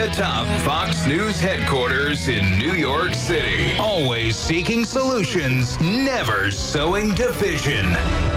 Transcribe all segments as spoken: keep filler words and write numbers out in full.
over-the-top Fox News headquarters in New York City. Always seeking solutions, never sowing division.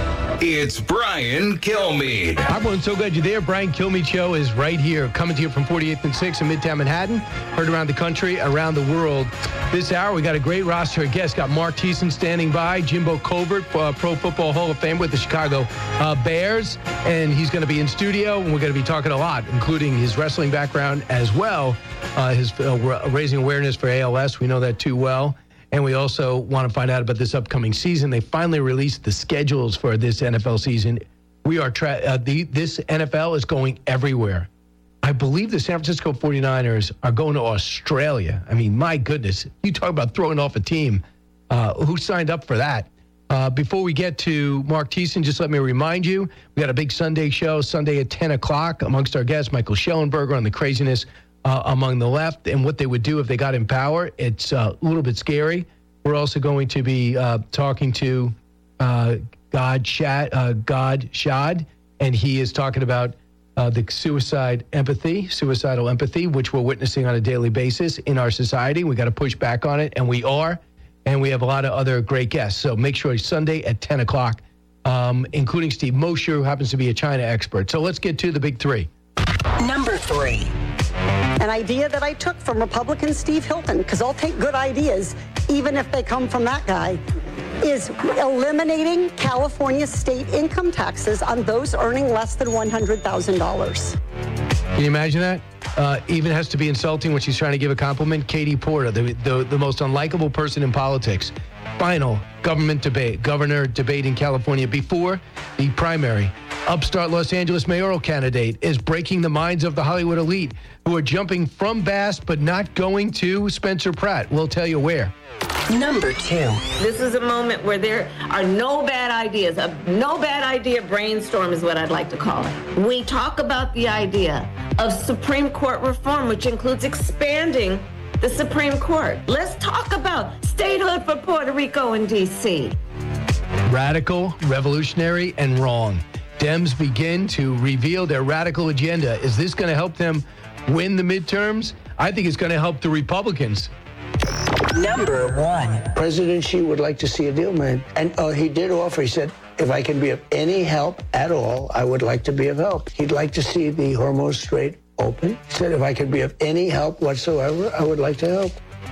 It's Brian Kilmeade. Hi, everyone. So glad you're there. Brian Kilmeade Show is right here, coming to you from forty-eighth and sixth in Midtown Manhattan. Heard around the country, around the world. This hour, we got a great roster of guests. Got Mark Thiessen standing by, Jimbo Covert, uh, Pro Football Hall of Fame with the Chicago uh, Bears. And he's going to be in studio, and we're going to be talking a lot, including his wrestling background as well, uh, his uh, raising awareness for A L S. We know that too well. And we also want to find out about this upcoming season. They finally released the schedules for this N F L season. We are tra- uh, the, this N F L is going everywhere. I believe the San Francisco forty-niners are going to Australia. I mean, my goodness. You talk about throwing off a team. Uh, who signed up for that? Uh, before we get to Mark Thiessen, just let me remind you, we got a big Sunday show, Sunday at ten o'clock. Amongst our guests, Michael Schellenberger on the craziness Uh, among the left and what they would do if they got in power. It's uh, a little bit scary. We're also going to be uh, talking to uh, God Shad, uh, God Shad, and he is talking about uh, the suicide empathy, suicidal empathy, which we're witnessing on a daily basis in our society. We got to push back on it, and we are. And we have a lot of other great guests. So make sure it's Sunday at ten o'clock, um, including Steve Mosher, who happens to be a China expert. So let's get to the big three. Number three. An idea that I took from Republican Steve Hilton, because I'll take good ideas, even if they come from that guy, is eliminating California state income taxes on those earning less than one hundred thousand dollars. Can you imagine that? Uh, even has to be insulting when she's trying to give a compliment. Katie Porter, the, the, the most unlikable person in politics. Final government debate, governor debate in California before the primary. Upstart Los Angeles mayoral candidate is breaking the minds of the Hollywood elite who are jumping from Bass but not going to Spencer Pratt. We'll tell you where. Number two. This is a moment where there are no bad ideas. A no bad idea brainstorm is what I'd like to call it. We talk about the idea of Supreme Court reform, which includes expanding the Supreme Court. Let's talk about statehood for Puerto Rico and D C. Radical, revolutionary, and wrong. Dems begin to reveal their radical agenda. Is this going to help them win the midterms? I think it's going to help the Republicans. Number one. President Xi would like to see a deal made. And uh, he did offer, he said, if I can be of any help at all, I would like to be of help. He'd like to see the Hormuz Strait open. He said, if I could be of any help whatsoever, I would like to help.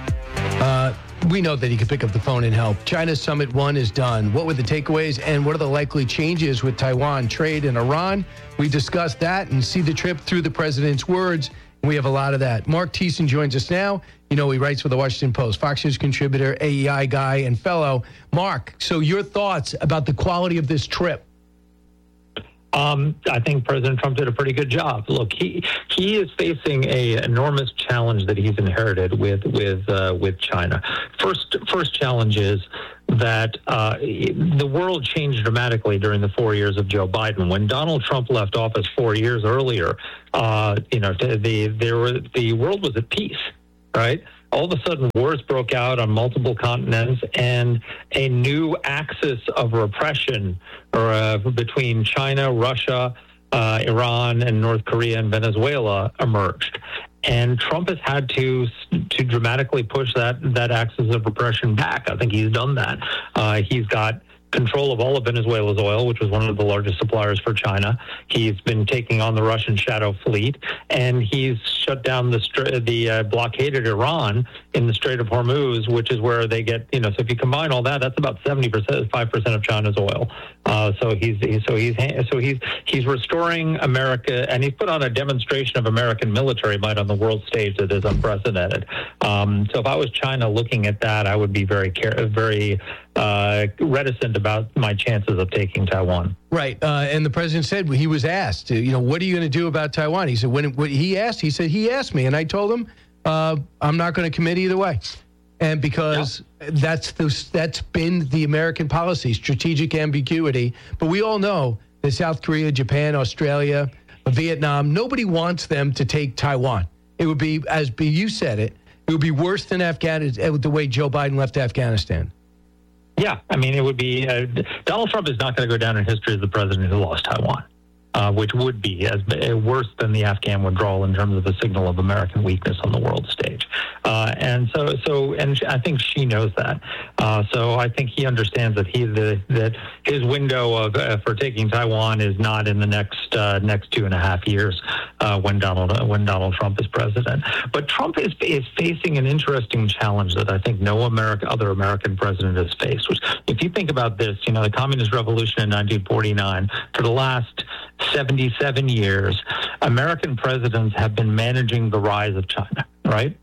Uh, we know that he could pick up the phone and help. China's Summit one is done. What were the takeaways and what are the likely changes with Taiwan, trade, and Iran? We discussed that and see the trip through the president's words. We have a lot of that. Mark Thiessen joins us now. You know, he writes for the Washington Post, Fox News contributor, A E I guy, and fellow. Mark, so your thoughts about the quality of this trip? Um, I think President Trump did a pretty good job. Look, he he is facing a enormous challenge that he's inherited with with uh, with China. First first challenge is that uh, the world changed dramatically during the four years of Joe Biden. When Donald Trump left office four years earlier, uh, you know, the there were the world was at peace, right? All of a sudden, wars broke out on multiple continents, and a new axis of repression or, uh, between China, Russia, uh, Iran, and North Korea and Venezuela emerged. And Trump has had to to dramatically push that that axis of repression back. I think he's done that. Uh, he's got control of all of Venezuela's oil, which was one of the largest suppliers for China. He's been taking on the Russian shadow fleet, and he's shut down the the uh, blockaded Iran in the Strait of Hormuz, which is where they get, you know, so if you combine all that, that's about seventy percent, five percent of China's oil. Uh, so he's, he's so he's so he's he's restoring America, and he's put on a demonstration of American military might on the world stage that is unprecedented. Um, so if I was China looking at that, I would be very care, very uh, reticent about my chances of taking Taiwan. Right. Uh, and the president said he was asked, you know, what are you going to do about Taiwan? He said, when, when he asked, he said, he asked me. And I told him, uh, I'm not going to commit either way. And because yeah. that's the, that's been the American policy, strategic ambiguity. But we all know that South Korea, Japan, Australia, Vietnam, nobody wants them to take Taiwan. It would be, as you said it, it would be worse than Afghanistan, the way Joe Biden left Afghanistan. Yeah, I mean, it would be uh, Donald Trump is not going to go down in history as the president who lost Taiwan. uh, which would be as uh, worse than the Afghan withdrawal in terms of a signal of American weakness on the world stage. Uh, and so, so, and I think she knows that. Uh, so I think he understands that he the, that his window of uh, for taking Taiwan is not in the next uh, next two and a half years uh, when Donald when Donald Trump is president. But Trump is is facing an interesting challenge that I think no America other American president has faced. Which, if you think about this, you know, the Communist Revolution in nineteen forty-nine, for the last seventy-seven years, American presidents have been managing the rise of China, right?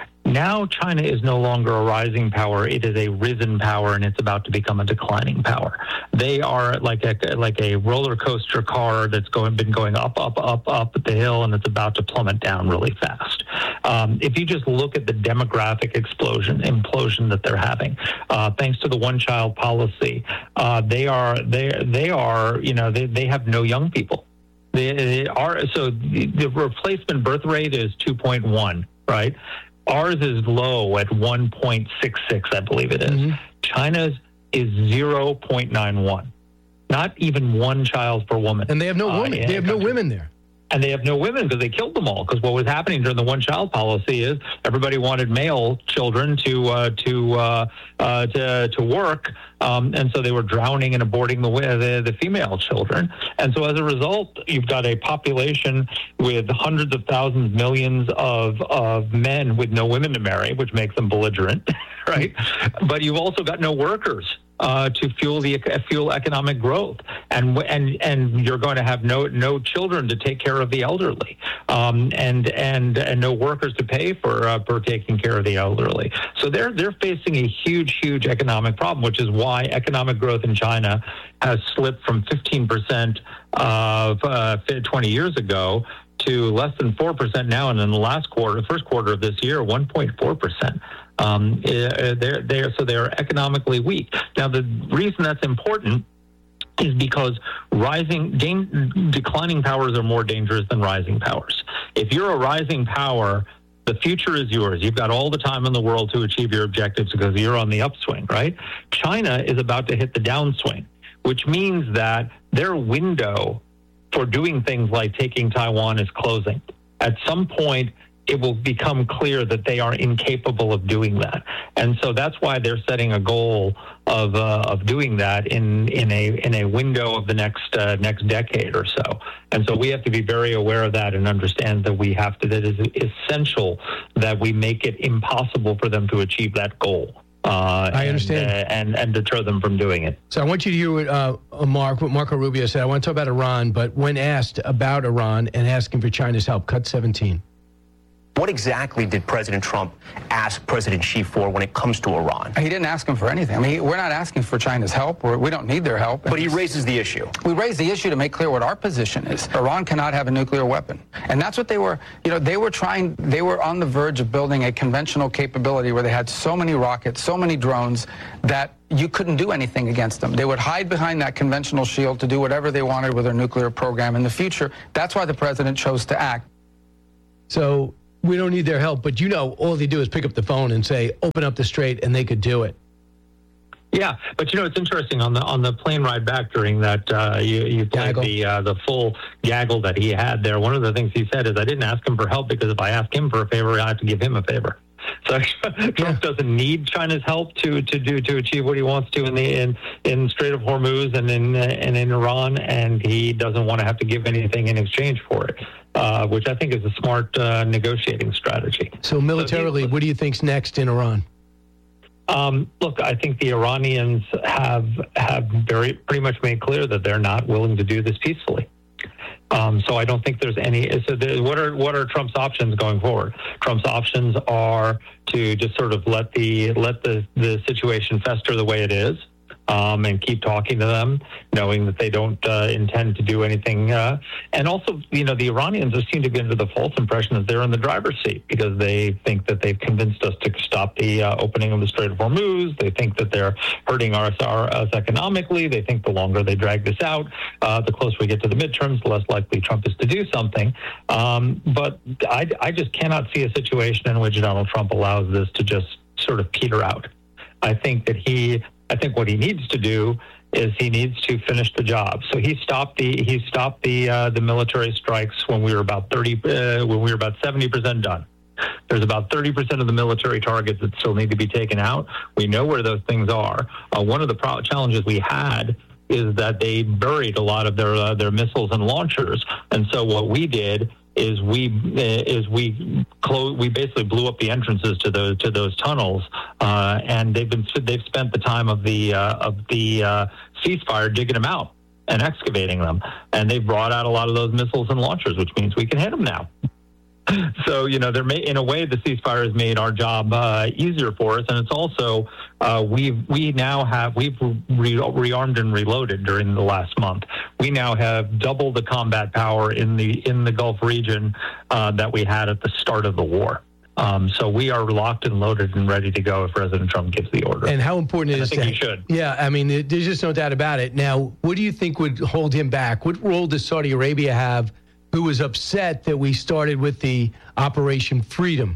Now China is no longer a rising power; it is a risen power, and it's about to become a declining power. They are like a like a roller coaster car that's going been going up, up, up, up the hill, and it's about to plummet down really fast. Um, if you just look at the demographic explosion, implosion that they're having, uh, thanks to the one-child policy, uh, they are they they are you know they they have no young people. They, they are so the, the replacement birth rate is two point one, right? Ours is low at one point six six, I believe it is. Mm-hmm. China's is zero point nine one. Not even one child per woman. And they have no women. Uh, they have no women there. And they have no women because they killed them all. Because what was happening during the one-child policy is everybody wanted male children to uh, to uh, uh, to to work, um, and so they were drowning and aborting the, the the female children. And so as a result, you've got a population with hundreds of thousands, millions of of men with no women to marry, which makes them belligerent, right? But you've also got no workers Uh, to fuel the fuel economic growth, and and and you're going to have no no children to take care of the elderly, um, and and and no workers to pay for uh, for taking care of the elderly. So they're they're facing a huge huge economic problem, which is why economic growth in China has slipped from fifteen percent of uh, twenty years ago to less than four percent now, and in the last quarter, the first quarter of this year, one point four percent. Um, they're, they're, so they're economically weak. Now, the reason that's important is because rising, gain, declining powers are more dangerous than rising powers. If you're a rising power, the future is yours. You've got all the time in the world to achieve your objectives because you're on the upswing, right? China is about to hit the downswing, which means that their window for doing things like taking Taiwan is closing. At some point, it will become clear that they are incapable of doing that. And so that's why they're setting a goal of uh, of doing that in, in a in a window of the next uh, next decade or so. And so we have to be very aware of that and understand that we have to, that it is essential that we make it impossible for them to achieve that goal. Uh, I understand. And, uh, and and deter them from doing it. So I want you to hear what uh, Mark, what Marco Rubio said. I want to talk about Iran, but when asked about Iran and asking for China's help, cut seventeen. What exactly did President Trump ask President Xi for when it comes to Iran? He didn't ask him for anything. I mean, we're not asking for China's help. We're, we don't need their help. But he raises the issue. We raise the issue to make clear what our position is. Iran cannot have a nuclear weapon. And that's what they were, you know, they were trying, they were on the verge of building a conventional capability where they had so many rockets, so many drones that you couldn't do anything against them. They would hide behind that conventional shield to do whatever they wanted with their nuclear program in the future. That's why the president chose to act. So we don't need their help, but you know, all they do is pick up the phone and say, open up the strait, and they could do it. Yeah, but you know, it's interesting on the on the plane ride back during that uh, you you played Gaggle. the uh, the full gaggle that he had there. One of the things he said is, I didn't ask him for help because if I ask him for a favor, I have to give him a favor. So Trump yeah. doesn't need China's help to, to do to achieve what he wants to in the in in Strait of Hormuz and in uh, and in Iran, and he doesn't want to have to give anything in exchange for it, uh, which I think is a smart uh, negotiating strategy. So militarily, so he, what do you think's next in Iran? Um, look, I think the Iranians have have very pretty much made clear that they're not willing to do this peacefully. Um, so I don't think there's any. So there, what are what are Trump's options going forward? Trump's options are to just sort of let the let the, the situation fester the way it is, um, and keep talking to them, knowing that they don't uh, intend to do anything. Uh, and also, you know, the Iranians have seemed to get into the false impression that they're in the driver's seat because they think that they've convinced us to stop the uh, opening of the Strait of Hormuz. They think that they're hurting us, our, us economically. They think the longer they drag this out, uh, the closer we get to the midterms, the less likely Trump is to do something. Um, but I, I just cannot see a situation in which Donald Trump allows this to just sort of peter out. I think that he, I think what he needs to do is he needs to finish the job. So he stopped the he stopped the uh, the military strikes when we were about thirty uh, when we were about seventy percent done. There's about thirty percent of the military targets that still need to be taken out. We know where those things are. Uh, one of the pro- challenges we had is that they buried a lot of their uh, their missiles and launchers, and so what we did is we uh, is we close we basically blew up the entrances to those to those tunnels, uh, and they've been they've spent the time of the uh, of the uh, ceasefire digging them out and excavating them, and they've brought out a lot of those missiles and launchers, which means we can hit them now. So, you know, they're ma- in a way, the ceasefire has made our job uh, easier for us, and it's also uh, we we now have we've re- rearmed and reloaded during the last month. We now have double the combat power in the in the Gulf region uh, that we had at the start of the war. Um, so we are locked and loaded and ready to go if President Trump gives the order. And how important and is I think that? he should. Yeah, I mean, there's just no doubt about it. Now, what do you think would hold him back? What role does Saudi Arabia have, who was upset that we started with the Operation Freedom?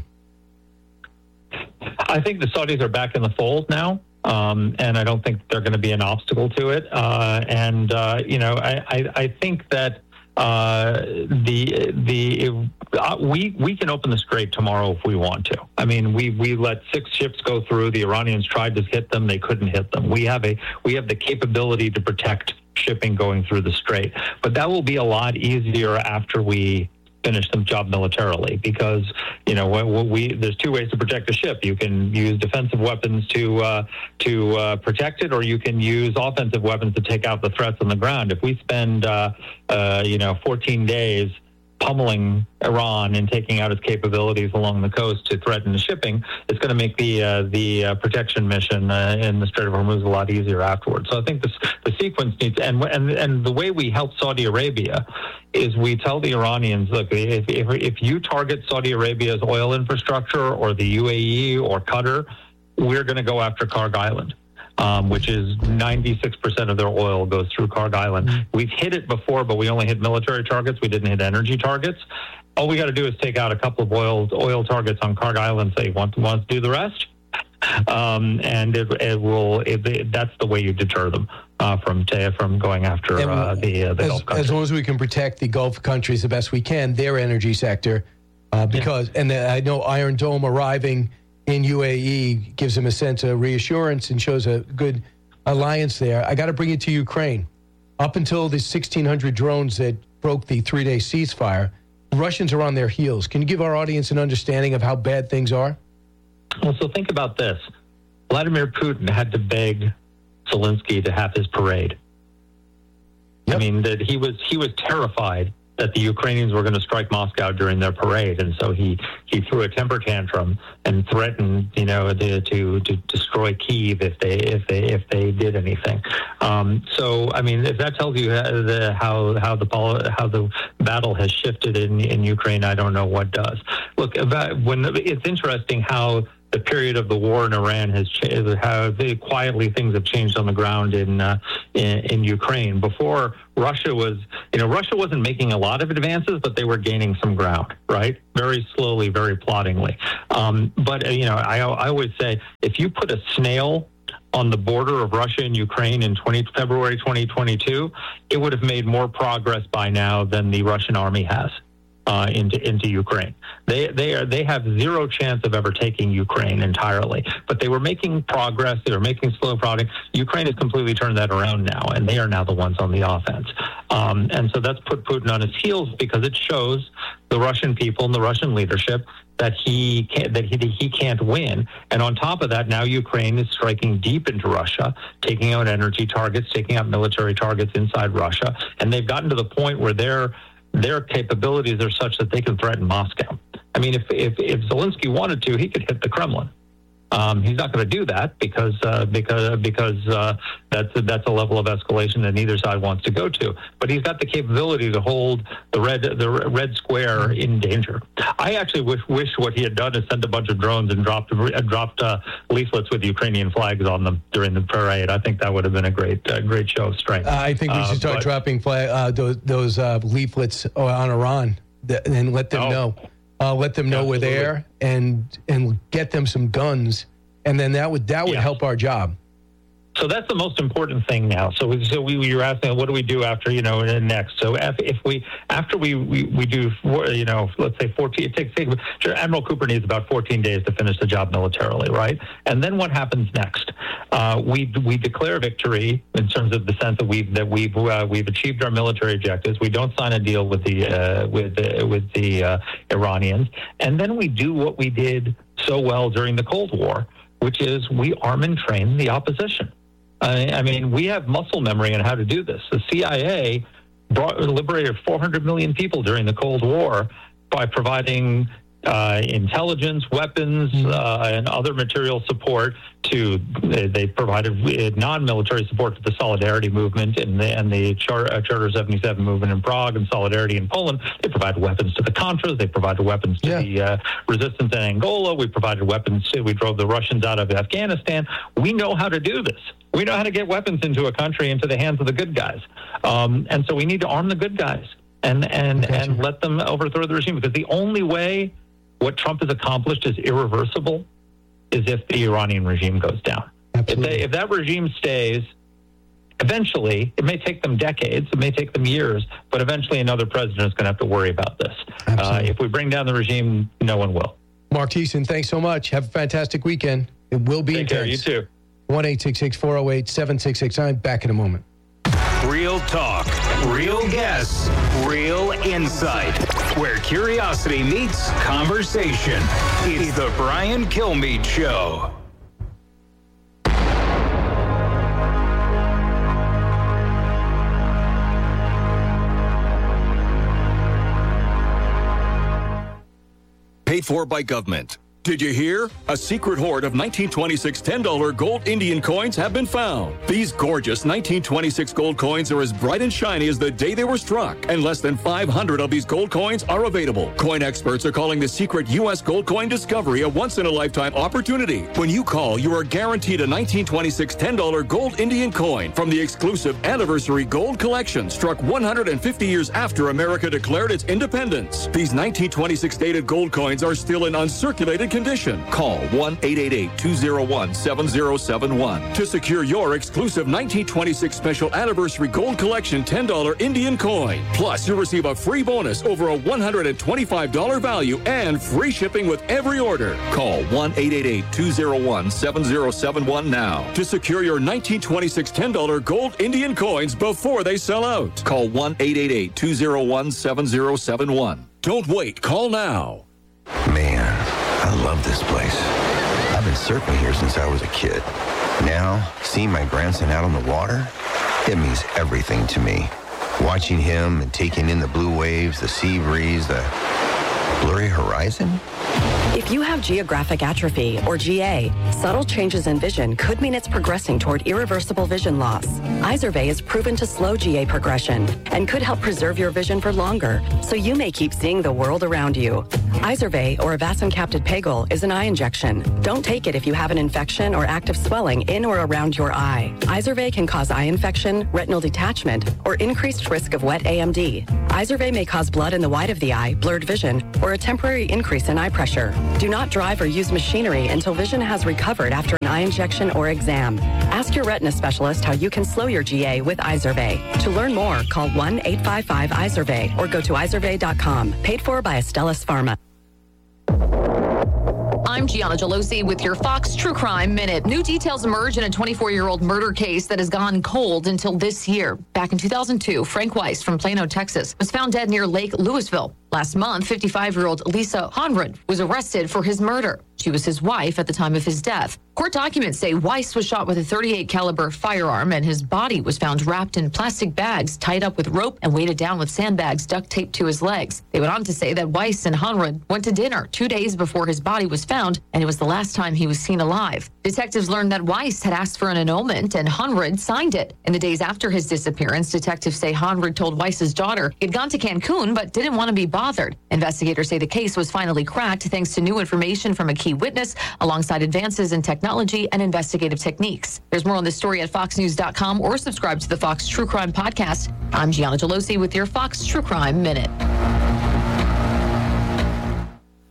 I think the Saudis are back in the fold now, um, and I don't think they're going to be an obstacle to it. Uh, and, uh, you know, I, I, I think that uh, the the uh, we we can open the Strait tomorrow if we want to. I mean, we we let six ships go through. The Iranians tried to hit them; they couldn't hit them. We have a we have the capability to protect shipping going through the Strait, but that will be a lot easier after we finish the job militarily, because you know we, we there's two ways to protect a ship. You can use defensive weapons to uh, to uh, protect it, or you can use offensive weapons to take out the threats on the ground. If we spend uh, uh, you know fourteen days pummeling Iran and taking out its capabilities along the coast to threaten the shipping, it's going to make the uh, the uh, protection mission uh, in the Strait of Hormuz a lot easier afterwards. So I think this, the sequence needs, and and and the way we help Saudi Arabia is we tell the Iranians, look, if if, if you target Saudi Arabia's oil infrastructure or the U A E or Qatar, we're going to go after Karg Island. Um, which is ninety-six percent of their oil goes through Karg Island. Mm-hmm. We've hit it before, but we only hit military targets. We didn't hit energy targets. All we got to do is take out a couple of oil oil targets on Karg Island. Say, want to, want to do the rest? Um, and it, it will. It, it, that's the way you deter them uh, from from going after uh, the uh, the as, Gulf countries. As long as we can protect the Gulf countries the best we can, their energy sector, uh, because yeah. and the, I know Iron Dome arriving in U A E gives them a sense of reassurance and shows a good alliance there. I got to bring it to Ukraine. Up until the sixteen hundred drones that broke the three-day ceasefire, the Russians are on their heels. Can you give our audience an understanding of how bad things are? Well, so think about this. Vladimir Putin had to beg Zelensky to have his parade. Yep. I mean, that he was he was terrified that the Ukrainians were going to strike Moscow during their parade, and so he, he threw a temper tantrum and threatened, you know, to, to to destroy Kyiv if they if they if they did anything. Um, so, I mean, if that tells you how the how how the how the battle has shifted in in Ukraine, I don't know what does. Look, about when it's interesting how the period of the war in Iran has changed, how they, quietly things have changed on the ground in, uh, in in Ukraine. Before, Russia was, you know, Russia wasn't making a lot of advances, but they were gaining some ground, right? Very slowly, very ploddingly. Um, but, uh, you know, I, I always say, if you put a snail on the border of Russia and Ukraine in February twenty twenty-two, it would have made more progress by now than the Russian army has. Uh, into into Ukraine, they they are they have zero chance of ever taking Ukraine entirely. But they were making progress. They were making slow progress. Ukraine has completely turned that around now, and they are now the ones on the offense. Um, and so that's put Putin on his heels because it shows the Russian people and the Russian leadership that he can't, that he he can't win. And on top of that, now Ukraine is striking deep into Russia, taking out energy targets, taking out military targets inside Russia, and they've gotten to the point where they're their capabilities are such that they can threaten Moscow. I mean, if if, if Zelensky wanted to, he could hit the Kremlin. Um, he's not going to do that because uh, because because uh, that's that's a level of escalation that neither side wants to go to. But he's got the capability to hold the red the red square in danger. I actually wish wish what he had done is sent a bunch of drones and dropped uh, dropped uh, leaflets with Ukrainian flags on them during the parade. I think that would have been a great uh, great show of strength. Uh, I think we should start uh, but, dropping flag, uh, those those uh, leaflets on Iran and let them oh. know. Uh, let them know Absolutely. We're there and and get them some guns, and then that would that would yeah. help our job. So that's the most important thing now. So, we, so we, you're asking, what do we do after, you know, next? So if, if we, after we, we, we do, you know, let's say fourteen, it takes, takes, Admiral Cooper needs about fourteen days to finish the job militarily, right? And then what happens next? Uh, we we declare victory in terms of the sense that we've that we've uh, we've achieved our military objectives. We don't sign a deal with the uh, with the, with the uh, Iranians, and then we do what we did so well during the Cold War, which is we arm and train the opposition. Uh, I mean, we have muscle memory on how to do this. The C I A brought, liberated four hundred million people during the Cold War by providing uh, intelligence, weapons, uh, and other material support to, they provided non-military support to the Solidarity movement and the, and the Char- uh, Charter seventy-seven movement in Prague and Solidarity in Poland. They provided weapons to the Contras. They provided weapons to yeah. the uh, resistance in Angola. We provided weapons to, we drove the Russians out of Afghanistan. We know how to do this. We know how to get weapons into a country, into the hands of the good guys. Um, and so we need to arm the good guys and, and, and let them overthrow the regime, because the only way what Trump has accomplished is irreversible is if the Iranian regime goes down. If, they, if that regime stays, eventually, it may take them decades, it may take them years, but eventually another president is going to have to worry about this. Uh, if we bring down the regime, no one will. Mark Thiessen, thanks so much. Have a fantastic weekend. It will be Take intense. care, you too. one eight six six, four oh eight, seven six six nine. Back in a moment. Real talk, real guests, real insight. Where curiosity meets conversation. It's the Brian Kilmeade Show. Paid for by government. Did you hear? A secret hoard of nineteen twenty-six ten dollar gold Indian coins have been found. These gorgeous nineteen twenty-six gold coins are as bright and shiny as the day they were struck, and less than five hundred of these gold coins are available. Coin experts are calling the secret U S gold coin discovery a once-in-a-lifetime opportunity. When you call, you are guaranteed a nineteen twenty-six ten dollar gold Indian coin from the exclusive Anniversary Gold Collection, struck one hundred fifty years after America declared its independence. These nineteen twenty-six dated gold coins are still in uncirculated condition. Call one eight eight eight, two oh one, seven oh seven one to secure your exclusive nineteen twenty-six Special Anniversary Gold Collection ten dollar Indian coin. Plus, you'll receive a free bonus over a one hundred twenty-five dollars value and free shipping with every order. Call one eight eight eight, two oh one, seven oh seven one now to secure your nineteen twenty-six ten dollar gold Indian coins before they sell out. Call one eight eight eight, two oh one, seven oh seven one. Don't wait. Call now. Man, I love this place. I've been surfing here since I was a kid. Now, seeing my grandson out on the water, it means everything to me. Watching him and taking in the blue waves, the sea breeze, the blurry horizon. If you have geographic atrophy, or G A, subtle changes in vision could mean it's progressing toward irreversible vision loss. Izervay is proven to slow G A progression and could help preserve your vision for longer, so you may keep seeing the world around you. Izervay, or avacincaptad pegol, is an eye injection. Don't take it if you have an infection or active swelling in or around your eye. Izervay can cause eye infection, retinal detachment, or increased risk of wet A M D. Izervay may cause blood in the white of the eye, blurred vision, or a temporary increase in eye pressure. Do not drive or use machinery until vision has recovered after an eye injection or exam. Ask your retina specialist how you can slow your G A with Izervay. To learn more, call one eight five five Izervay or go to izervay dot com. Paid for by Astellas Pharma. I'm Gianna Gelosi with your Fox True Crime Minute. New details emerge in a twenty-four-year-old murder case that has gone cold until this year. Back in two thousand two, Frank Weiss from Plano, Texas, was found dead near Lake Louisville. Last month, fifty-five-year-old Lisa Honrud was arrested for his murder. She was his wife at the time of his death. Court documents say Weiss was shot with a thirty-eight caliber firearm, and his body was found wrapped in plastic bags, tied up with rope, and weighted down with sandbags duct taped to his legs. They went on to say that Weiss and Honrud went to dinner two days before his body was found, and it was the last time he was seen alive. Detectives learned that Weiss had asked for an annulment, and Honrud signed it. In the days after his disappearance, detectives say Honrud told Weiss's daughter he'd gone to Cancun but didn't want to be bothered. Investigators say the case was finally cracked thanks to new information from a key witness, alongside advances in technology and investigative techniques. There's more on this story at fox news dot com or subscribe to the Fox True Crime Podcast. I'm Gianna Gelosi with your Fox True Crime Minute.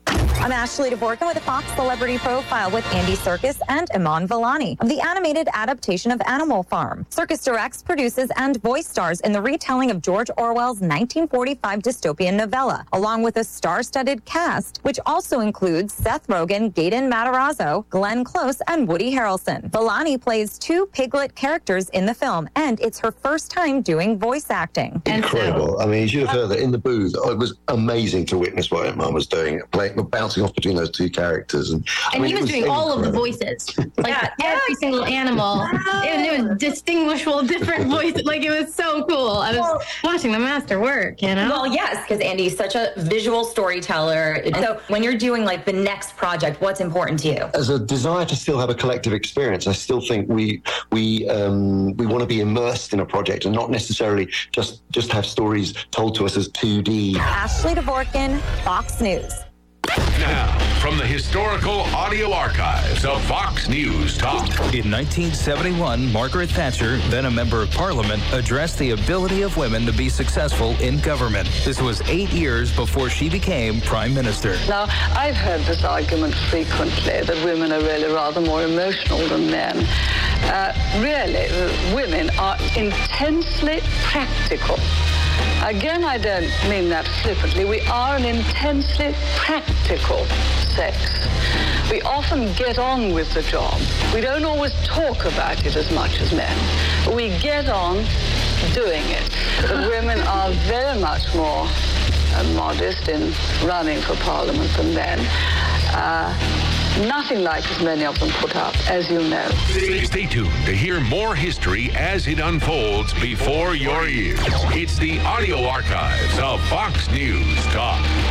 I'm Ashley DeVorka with a Fox Celebrity Profile with Andy Serkis and Iman Vellani of the animated adaptation of Animal Farm. Serkis directs, produces, and voice stars in the retelling of George Orwell's nineteen forty-five dystopian novella, along with a star-studded cast, which also includes Seth Rogen, Gaten Matarazzo, Glenn Close, and Woody Harrelson. Vellani plays two Piglet characters in the film, and it's her first time doing voice acting. Incredible. I mean, you should have heard that in the booth. Oh, it was amazing to witness what Iman was doing, playing, bouncing off between those two characters. And, and I mean, he was, was doing incredible. all of the voices, like yeah, every single animal. And it was distinguishable, different voices. Like, it was so cool. I was well, watching the master work, you know? Well, yes, because Andy's such a visual storyteller. So when you're doing, like, the next project, what's important to you? As a desire to still have a collective experience, I still think we we um, we want to be immersed in a project and not necessarily just, just have stories told to us as two D. Ashley DeVorkin, Fox News. Now, from the historical audio archives of Fox News Talk. In nineteen seventy-one, Margaret Thatcher, then a member of Parliament, addressed the ability of women to be successful in government. This was eight years before she became Prime Minister. Now, I've heard this argument frequently, that women are really rather more emotional than men. Uh, really, women are intensely practical. Again, I don't mean that flippantly. We are an intensely practical sex. We often get on with the job. We don't always talk about it as much as men, but we get on doing it. But women are very much more uh, modest in running for Parliament than men. Uh, Nothing like as many of them put up, as you know. Stay, stay tuned to hear more history as it unfolds before your ears. It's the audio archives of Fox News Talk.